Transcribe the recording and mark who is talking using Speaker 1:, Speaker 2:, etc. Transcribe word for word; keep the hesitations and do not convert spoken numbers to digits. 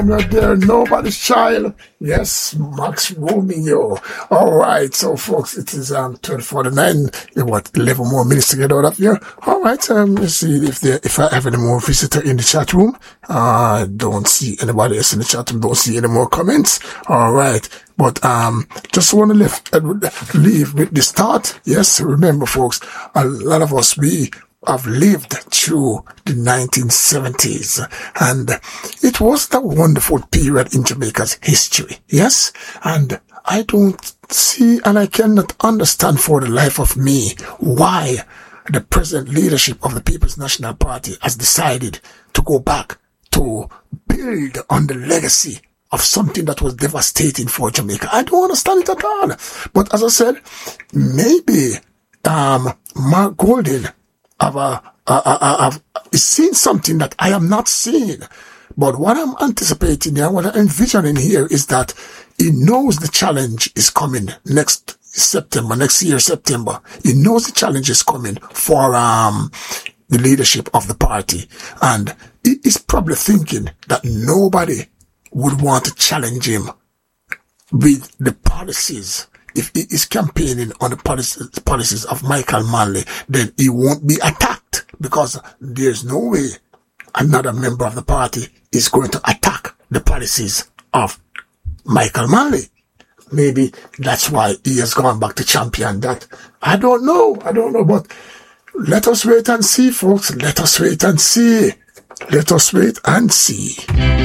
Speaker 1: Not there, nobody's child. Yes, Max Romeo. All right, so folks, it is um twelve forty-nine. What, eleven more minutes to get out of here. All right, um, let's see if there, if I have any more visitor in the chat room. I uh, don't see anybody else in the chat room. Don't see any more comments. All right, but um, just want to leave, uh, leave with the start. Yes, remember, folks, a lot of us we. I've lived through the nineteen seventies, and it was a wonderful period in Jamaica's history, yes? And I don't see and I cannot understand for the life of me why the present leadership of the People's National Party has decided to go back to build on the legacy of something that was devastating for Jamaica. I don't understand it at all. But as I said, maybe um, Mark Golding I've, uh, uh, uh, I've seen something that I am not seeing. But what I'm anticipating here, what I'm envisioning here is that he knows the challenge is coming next September, next year, September. He knows the challenge is coming for, um, the leadership of the party. And he is probably thinking that nobody would want to challenge him with the policies. If he is campaigning on the policies, policies of Michael Manley, then he won't be attacked, because there's no way another member of the party is going to attack the policies of Michael Manley. Maybe that's why he has gone back to champion that. I don't know. I don't know. But let us wait and see, folks. Let us wait and see. Let us wait and see.